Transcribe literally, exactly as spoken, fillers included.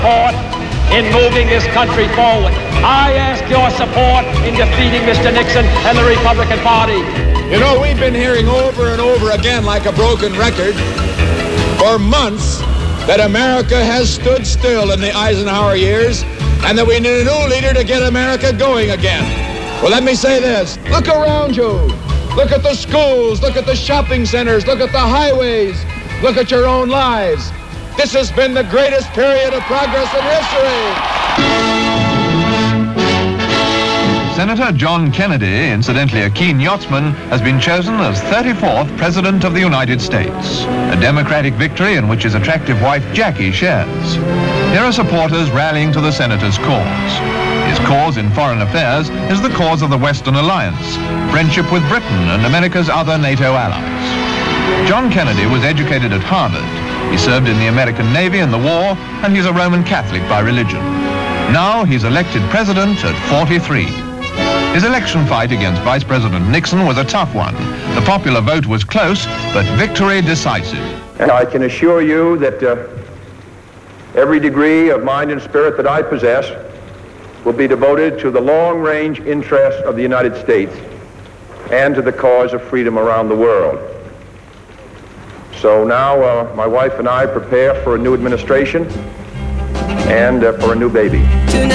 support in moving this country forward. I ask your support in defeating Mister Nixon and the Republican Party. You know, we've been hearing over and over again, like a broken record, for months, that America has stood still in the Eisenhower years and that we need a new leader to get America going again. Well, let me say this. Look around you. Look at the schools. Look at the shopping centers. Look at the highways. Look at your own lives. This has been the greatest period of progress in history. Senator John Kennedy, incidentally a keen yachtsman, has been chosen as thirty-fourth President of the United States, a Democratic victory in which his attractive wife Jackie shares. Here are supporters rallying to the Senator's cause. His cause in foreign affairs is the cause of the Western Alliance, friendship with Britain and America's other NATO allies. John Kennedy was educated at Harvard. He served in the American Navy in the war, and he's a Roman Catholic by religion. Now he's elected president at forty-three. His election fight against Vice President Nixon was a tough one. The popular vote was close, but victory decisive. And I can assure you that uh, every degree of mind and spirit that I possess will be devoted to the long-range interests of the United States and to the cause of freedom around the world. So now uh, my wife and I prepare for a new administration and uh, for a new baby.